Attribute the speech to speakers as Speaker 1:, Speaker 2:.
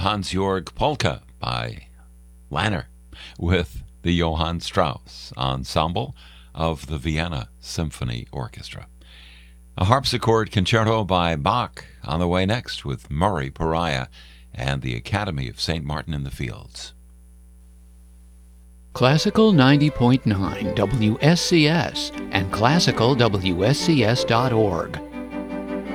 Speaker 1: Hans-Jörg Polka by Lanner with the Johann Strauss Ensemble of the Vienna Symphony Orchestra. A harpsichord concerto by Bach on the way next with Murray Pariah and the Academy of St. Martin in the Fields.
Speaker 2: Classical 90.9 WSCS and classicalwscs.org